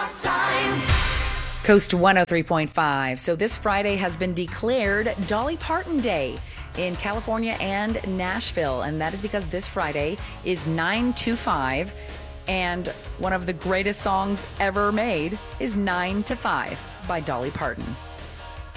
Coast 103.5. So this Friday has been declared Dolly Parton Day in California and Nashville. And that is because this Friday is 9-5. And one of the greatest songs ever made is 9 to 5 by Dolly Parton.